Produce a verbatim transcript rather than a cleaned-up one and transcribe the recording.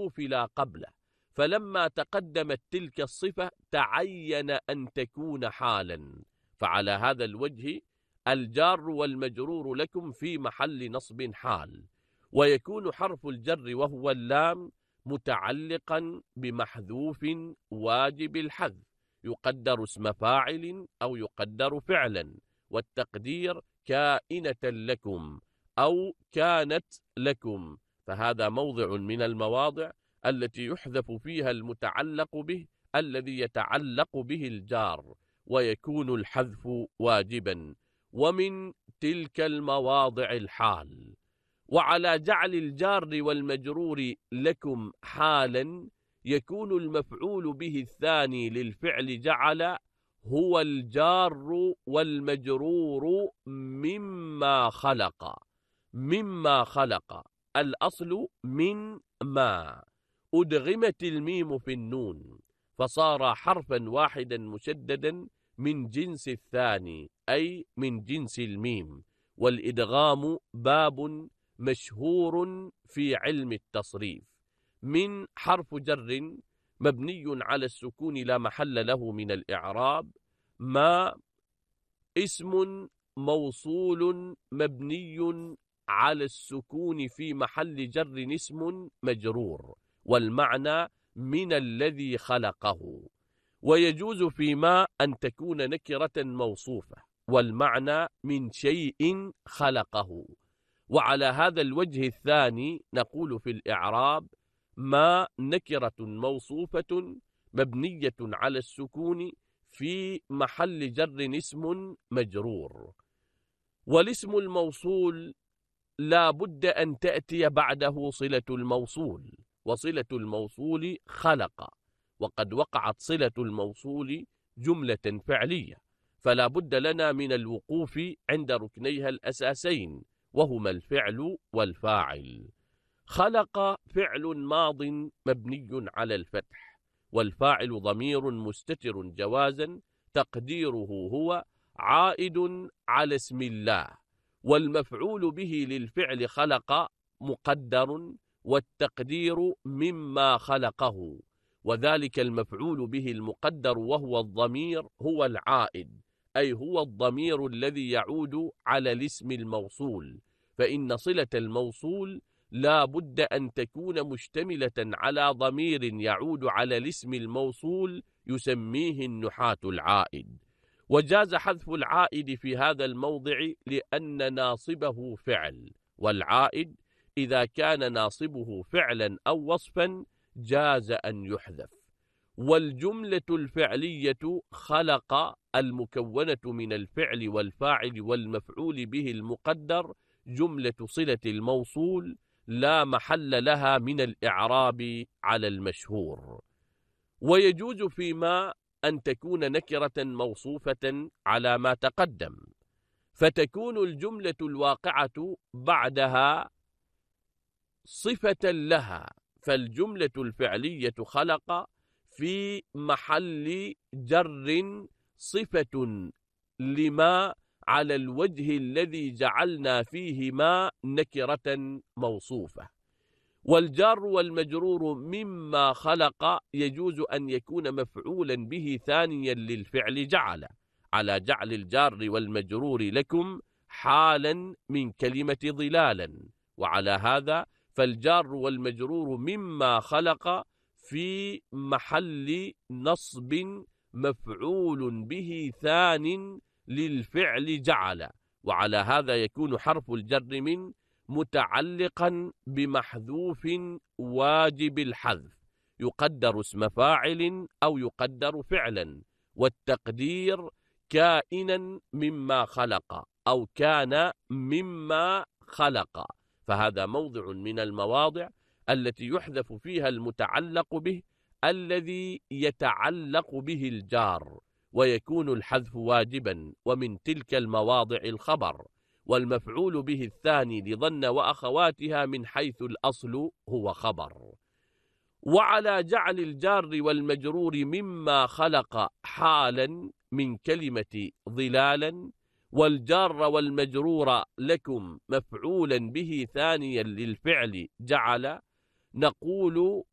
المحذوف لا قبله، فلما تقدمت تلك الصفة تعين أن تكون حالا. فعلى هذا الوجه الجار والمجرور لكم في محل نصب حال، ويكون حرف الجر وهو اللام متعلقا بمحذوف واجب الحذف، يقدر اسم فاعل أو يقدر فعلا، والتقدير كائنة لكم أو كانت لكم. فهذا موضع من المواضع التي يحذف فيها المتعلق به الذي يتعلق به الجار، ويكون الحذف واجبا. ومن تلك المواضع الحال. وعلى جعل الجار والمجرور لكم حالا يكون المفعول به الثاني للفعل جعل هو الجار والمجرور مما خلق. مما خلق الأصل من ما، أدغمت الميم في النون فصار حرفا واحدا مشددا من جنس الثاني، أي من جنس الميم. والإدغام باب مشهور في علم التصريف. من حرف جر مبني على السكون لا محل له من الإعراب. ما اسم موصول مبني على السكون في محل جر اسم مجرور، والمعنى من الذي خلقه. ويجوز فيما أن تكون نكرة موصوفة، والمعنى من شيء خلقه. وعلى هذا الوجه الثاني نقول في الإعراب ما نكرة موصوفة مبنية على السكون في محل جر اسم مجرور. والاسم الموصول لا بد أن تأتي بعده صلة الموصول، وصلة الموصول خلق، وقد وقعت صلة الموصول جملة فعلية، فلا بد لنا من الوقوف عند ركنيها الأساسين وهما الفعل والفاعل. خلق فعل ماض مبني على الفتح، والفاعل ضمير مستتر جوازا تقديره هو عائد على اسم الله، والمفعول به للفعل خلق مقدر، والتقدير مما خلقه، وذلك المفعول به المقدر وهو الضمير هو العائد، أي هو الضمير الذي يعود على الاسم الموصول. فإن صلة الموصول لا بد أن تكون مشتملة على ضمير يعود على الاسم الموصول يسميه النحاة العائد. وجاز حذف العائد في هذا الموضع لأن ناصبه فعل، والعائد إذا كان ناصبه فعلا أو وصفا جاز أن يحذف. والجملة الفعلية خلق المكونة من الفعل والفاعل والمفعول به المقدر جملة صلة الموصول لا محل لها من الإعراب على المشهور. ويجوز فيما أن تكون نكرة موصوفة على ما تقدم، فتكون الجملة الواقعة بعدها صفة لها، فالجملة الفعلية خلق في محل جر صفة لما على الوجه الذي جعلنا فيه ما نكرة موصوفة. والجار والمجرور مما خلق يجوز أن يكون مفعولا به ثانيا للفعل جعل، على جعل الجار والمجرور لكم حالا من كلمة ظلالا. وعلى هذا فالجار والمجرور مما خلق في محل نصب مفعول به ثان للفعل جعل، وعلى هذا يكون حرف الجر من متعلقا بمحذوف واجب الحذف، يقدر اسم فاعل أو يقدر فعلا، والتقدير كائنا مما خلق أو كان مما خلق. فهذا موضع من المواضع التي يحذف فيها المتعلق به الذي يتعلق به الجار، ويكون الحذف واجبا. ومن تلك المواضع الخبر، والمفعول به الثاني لظن وأخواتها من حيث الأصل هو خبر. وعلى جعل الجار والمجرور مما خلق حالا من كلمة ظلالا، والجار والمجرور لكم مفعولا به ثانيا للفعل جعل، نقول